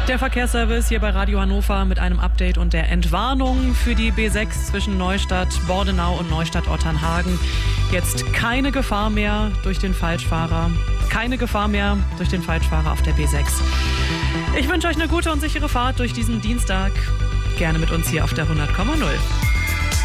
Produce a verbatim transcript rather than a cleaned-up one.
Der Verkehrsservice hier bei Radio Hannover mit einem Update und der Entwarnung für die B sechs zwischen Neustadt, Bordenau und Neustadt-Otternhagen. Jetzt keine Gefahr mehr durch den Falschfahrer. Keine Gefahr mehr durch den Falschfahrer auf der B sechs. Ich wünsche euch eine gute und sichere Fahrt durch diesen Dienstag. Gerne mit uns hier auf der hundert Komma null.